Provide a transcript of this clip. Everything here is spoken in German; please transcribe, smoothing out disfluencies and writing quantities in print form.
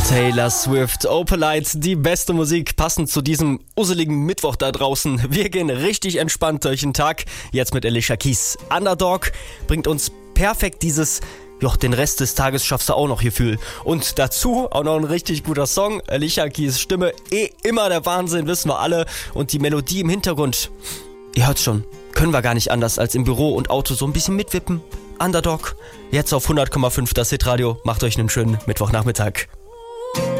Taylor Swift, Opalite, die beste Musik passend zu diesem usseligen Mittwoch da draußen. Wir gehen richtig entspannt durch den Tag. Jetzt mit Alicia Keys. Underdog bringt uns perfekt dieses, den Rest des Tages schaffst du auch noch Gefühl. Und dazu auch noch ein richtig guter Song. Alicia Keys Stimme, immer der Wahnsinn, wissen wir alle. Und die Melodie im Hintergrund, ihr hört's schon, können wir gar nicht anders als im Büro und Auto so ein bisschen mitwippen. Underdog, jetzt auf 100,5 das Hitradio. Macht euch einen schönen Mittwochnachmittag.